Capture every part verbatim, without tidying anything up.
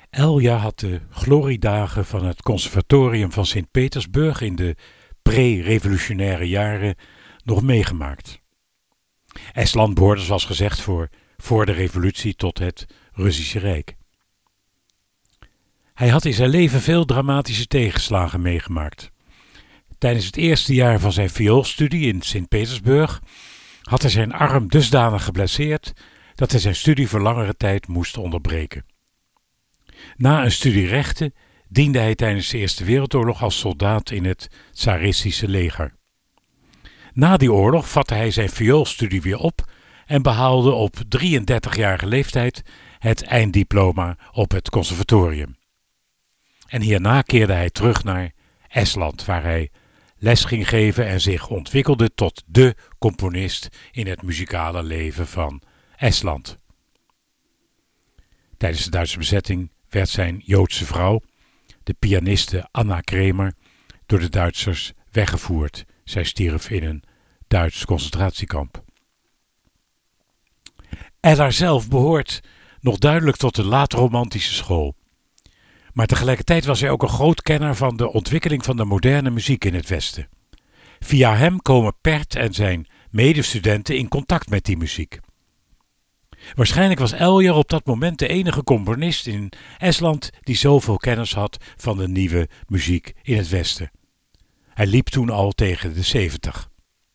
Elja had de gloriedagen van het conservatorium van Sint-Petersburg in de pre-revolutionaire jaren nog meegemaakt. Estland behoorde, zoals gezegd, voor, voor de revolutie tot het Russische Rijk. Hij had in zijn leven veel dramatische tegenslagen meegemaakt. Tijdens het eerste jaar van zijn vioolstudie in Sint-Petersburg had hij zijn arm dusdanig geblesseerd dat hij zijn studie voor langere tijd moest onderbreken. Na een studie rechten diende hij tijdens de Eerste Wereldoorlog als soldaat in het tsaristische leger. Na die oorlog vatte hij zijn vioolstudie weer op en behaalde op drieëndertigjarige leeftijd het einddiploma op het conservatorium. En hierna keerde hij terug naar Estland, waar hij les ging geven en zich ontwikkelde tot dé componist in het muzikale leven van Estland. Tijdens de Duitse bezetting werd zijn Joodse vrouw, de pianiste Anna Kremer, door de Duitsers weggevoerd. Zij stierf in een Duits concentratiekamp. Eller zelf behoort nog duidelijk tot de laatromantische school. Maar tegelijkertijd was hij ook een groot kenner van de ontwikkeling van de moderne muziek in het Westen. Via hem komen Pärt en zijn medestudenten in contact met die muziek. Waarschijnlijk was Elja op dat moment de enige componist in Estland die zoveel kennis had van de nieuwe muziek in het Westen. Hij liep toen al tegen de zeventig.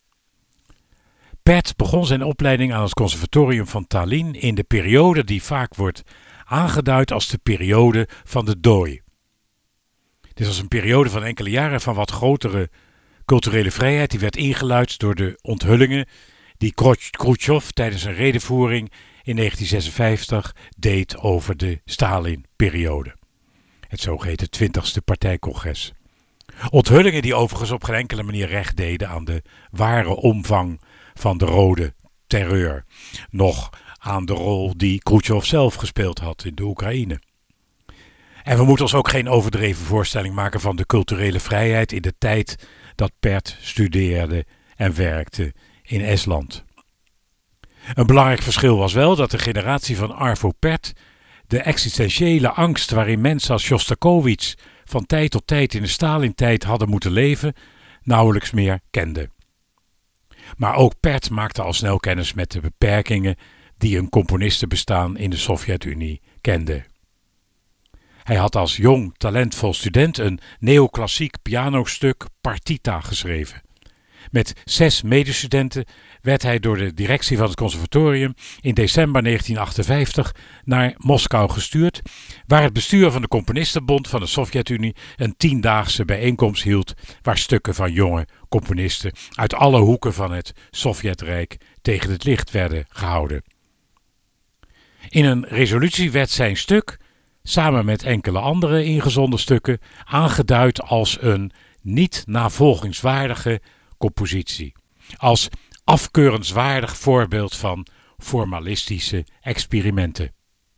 Pärt begon zijn opleiding aan het conservatorium van Tallinn in de periode die vaak wordt aangeduid als de periode van de dooi. Dit was een periode van enkele jaren van wat grotere culturele vrijheid die werd ingeluid door de onthullingen die Khrushchev tijdens een redevoering in negentien zesenvijftig deed over de Stalin-periode. Het zogeheten twintigste partijcongres. Onthullingen die overigens op geen enkele manier recht deden aan de ware omvang van de rode terreur. Nog aan de rol die Khrushchev zelf gespeeld had in de Oekraïne. En we moeten ons ook geen overdreven voorstelling maken van de culturele vrijheid in de tijd dat Pärt studeerde en werkte in Estland. Een belangrijk verschil was wel dat de generatie van Arvo Pärt de existentiële angst waarin mensen als Sjostakovich van tijd tot tijd in de Stalin-tijd hadden moeten leven, nauwelijks meer kende. Maar ook Pärt maakte al snel kennis met de beperkingen die een componistenbestaan in de Sovjet-Unie kende. Hij had als jong, talentvol student een neoclassiek pianostuk Partita geschreven. Met zes medestudenten werd hij door de directie van het conservatorium in december negentien achtenvijftig naar Moskou gestuurd, waar het bestuur van de Componistenbond van de Sovjet-Unie een tiendaagse bijeenkomst hield, waar stukken van jonge componisten uit alle hoeken van het Sovjetrijk tegen het licht werden gehouden. In een resolutie werd zijn stuk, samen met enkele andere ingezonden stukken, aangeduid als een niet navolgingswaardige compositie. Als afkeurenswaardig voorbeeld van formalistische experimenten.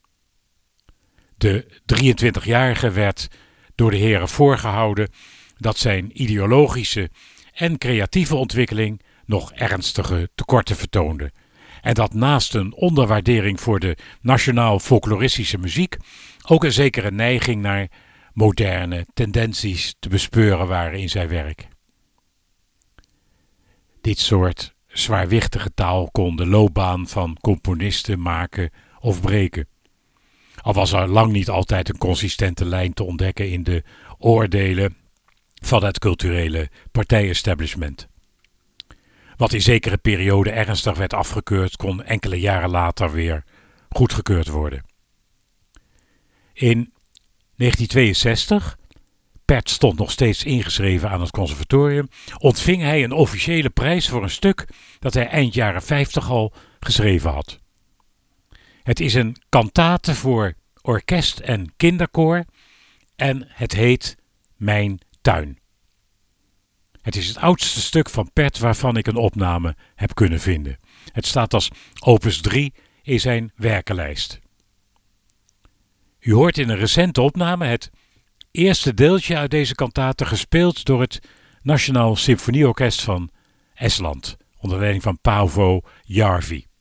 De drieëntwintigjarige werd door de heren voorgehouden dat zijn ideologische en creatieve ontwikkeling nog ernstige tekorten vertoonde. En dat naast een onderwaardering voor de nationaal-folkloristische muziek ook een zekere neiging naar moderne tendenties te bespeuren waren in zijn werk. Dit soort zwaarwichtige taal kon de loopbaan van componisten maken of breken. Al was er lang niet altijd een consistente lijn te ontdekken in de oordelen van het culturele partijestablishment. Wat in zekere periode ernstig werd afgekeurd, kon enkele jaren later weer goedgekeurd worden. In negentien tweeënzestig, Pärt stond nog steeds ingeschreven aan het conservatorium, ontving hij een officiële prijs voor een stuk dat hij eind jaren vijftig al geschreven had. Het is een kantate voor orkest en kinderkoor en het heet Mijn tuin. Het is het oudste stuk van Pärt waarvan ik een opname heb kunnen vinden. Het staat als opus drie in zijn werkenlijst. U hoort in een recente opname het eerste deeltje uit deze kantate gespeeld door het Nationaal Symfonieorkest van Estland, onder leiding van Paavo Järvi.